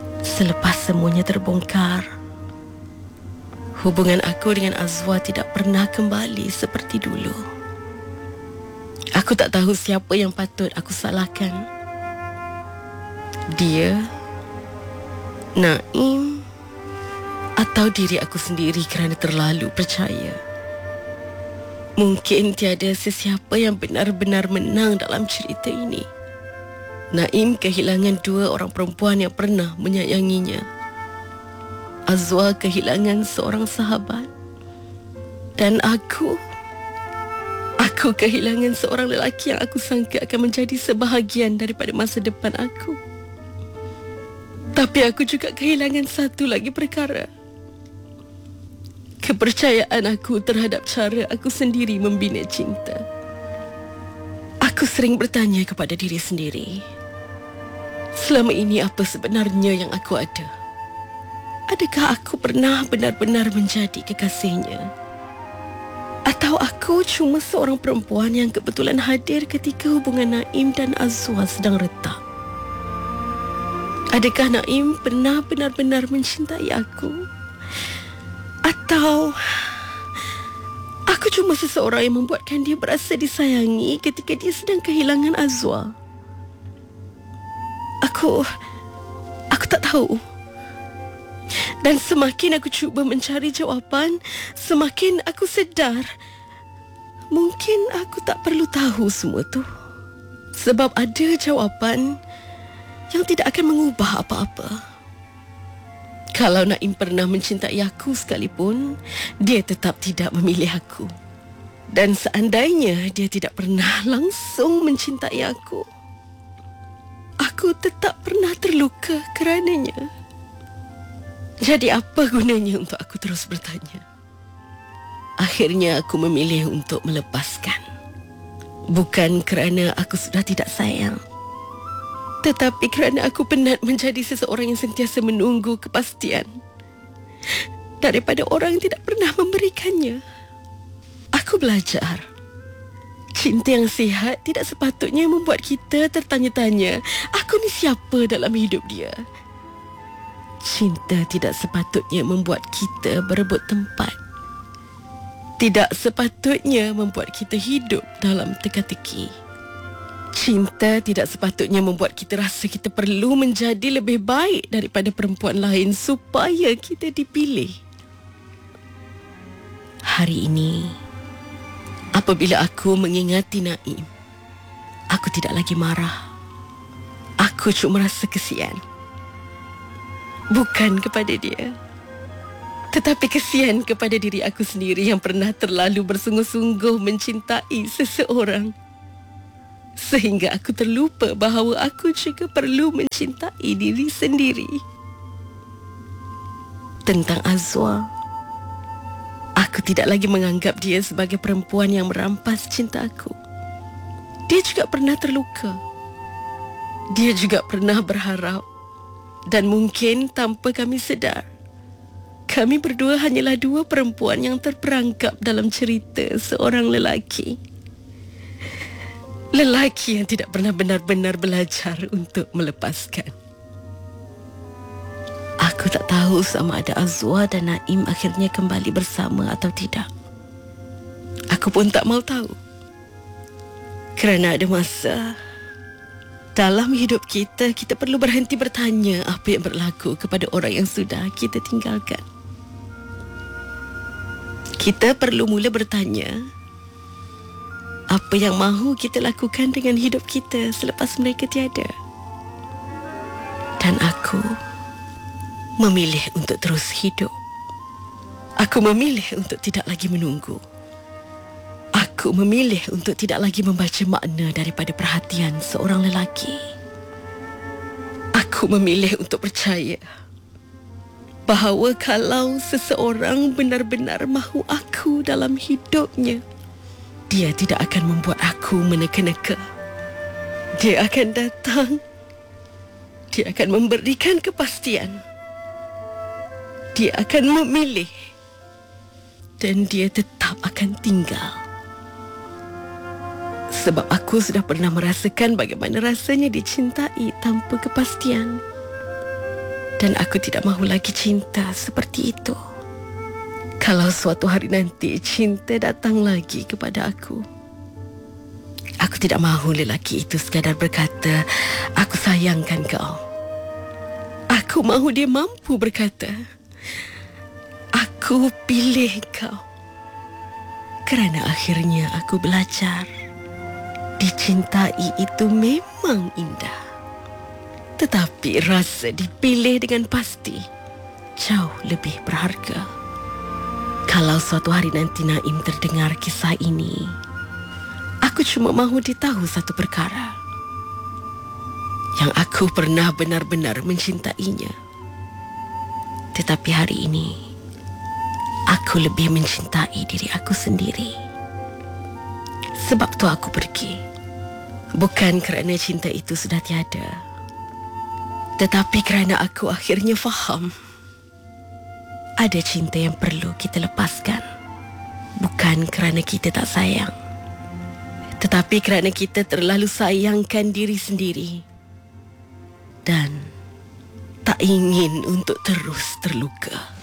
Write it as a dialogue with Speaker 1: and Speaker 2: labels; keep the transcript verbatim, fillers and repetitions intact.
Speaker 1: Selepas semuanya terbongkar, hubungan aku dengan Azwa tidak pernah kembali seperti dulu. Aku tak tahu siapa yang patut aku salahkan. Dia, Naim, atau diri aku sendiri kerana terlalu percaya. Mungkin tiada sesiapa yang benar-benar menang dalam cerita ini. Naim kehilangan dua orang perempuan yang pernah menyayanginya. Azwa kehilangan seorang sahabat. Dan aku, aku kehilangan seorang lelaki yang aku sangka akan menjadi sebahagian daripada masa depan aku. Tapi aku juga kehilangan satu lagi perkara. Kepercayaan aku terhadap cara aku sendiri membina cinta. Aku sering bertanya kepada diri sendiri, selama ini apa sebenarnya yang aku ada? Adakah aku pernah benar-benar menjadi kekasihnya? Atau aku cuma seorang perempuan yang kebetulan hadir ketika hubungan Naim dan Azwa sedang retak? Adakah Naim pernah benar-benar mencintai aku? Atau aku cuma seseorang yang membuatkan dia berasa disayangi ketika dia sedang kehilangan Azwa? Aku Aku tak tahu. Dan semakin aku cuba mencari jawapan, semakin aku sedar mungkin aku tak perlu tahu semua tu. Sebab ada jawapan yang tidak akan mengubah apa-apa. Kalau Naim pernah mencintai aku sekalipun, dia tetap tidak memilih aku. Dan seandainya dia tidak pernah langsung mencintai aku, aku tetap pernah terluka kerananya. Jadi apa gunanya untuk aku terus bertanya? Akhirnya aku memilih untuk melepaskan. Bukan kerana aku sudah tidak sayang, tetapi kerana aku penat menjadi seseorang yang sentiasa menunggu kepastian daripada orang yang tidak pernah memberikannya. Aku belajar, cinta yang sihat tidak sepatutnya membuat kita tertanya-tanya, aku ni siapa dalam hidup dia? Cinta tidak sepatutnya membuat kita berebut tempat. Tidak sepatutnya membuat kita hidup dalam teka-teki. Cinta tidak sepatutnya membuat kita rasa kita perlu menjadi lebih baik daripada perempuan lain supaya kita dipilih. Hari ini, apabila aku mengingati Naim, aku tidak lagi marah. Aku cuma rasa kesian. Bukan kepada dia, tetapi kesian kepada diri aku sendiri yang pernah terlalu bersungguh-sungguh mencintai seseorang, sehingga aku terlupa bahawa aku juga perlu mencintai diri sendiri. Tentang Azwa, aku tidak lagi menganggap dia sebagai perempuan yang merampas cinta aku. Dia juga pernah terluka. Dia juga pernah berharap. Dan mungkin tanpa kami sedar, kami berdua hanyalah dua perempuan yang terperangkap dalam cerita seorang lelaki. Lelaki yang tidak pernah benar-benar belajar untuk melepaskan. Aku tak tahu sama ada Azwa dan Naim akhirnya kembali bersama atau tidak. Aku pun tak mau tahu. Kerana ada masa dalam hidup kita, kita perlu berhenti bertanya apa yang berlaku kepada orang yang sudah kita tinggalkan. Kita perlu mula bertanya, apa yang mahu kita lakukan dengan hidup kita selepas mereka tiada? Dan aku memilih untuk terus hidup. Aku memilih untuk tidak lagi menunggu. Aku memilih untuk tidak lagi membaca makna daripada perhatian seorang lelaki. Aku memilih untuk percaya bahawa kalau seseorang benar-benar mahu aku dalam hidupnya, dia tidak akan membuat aku meneka-neka. Dia akan datang. Dia akan memberikan kepastian. Dia akan memilih. Dan dia tetap akan tinggal. Sebab aku sudah pernah merasakan bagaimana rasanya dicintai tanpa kepastian. Dan aku tidak mahu lagi cinta seperti itu. Kalau suatu hari nanti cinta datang lagi kepada aku, aku tidak mahu lelaki itu sekadar berkata, aku sayangkan kau. Aku mahu dia mampu berkata, aku pilih kau. Kerana akhirnya aku belajar, dicintai itu memang indah. Tetapi rasa dipilih dengan pasti jauh lebih berharga. Kalau suatu hari nanti Naim terdengar kisah ini, aku cuma mahu dia tahu satu perkara. Yang aku pernah benar-benar mencintainya. Tetapi hari ini, aku lebih mencintai diri aku sendiri. Sebab tu aku pergi. Bukan kerana cinta itu sudah tiada, tetapi kerana aku akhirnya faham ada cinta yang perlu kita lepaskan. Bukan kerana kita tak sayang, tetapi kerana kita terlalu sayangkan diri sendiri dan tak ingin untuk terus terluka.